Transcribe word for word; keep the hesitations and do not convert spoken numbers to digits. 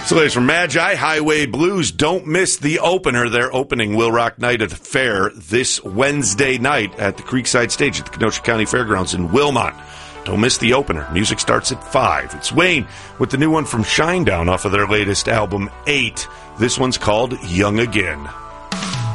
So, ladies, from Magi Highway Blues, don't miss the opener. Their opening Will Rock Night at the Fair this Wednesday night at the Creekside Stage at the Kenosha County Fairgrounds in Wilmot. Don't miss the opener. Music starts at five. It's Wayne with the new one from Shinedown off of their latest album, eight. This one's called Young Again.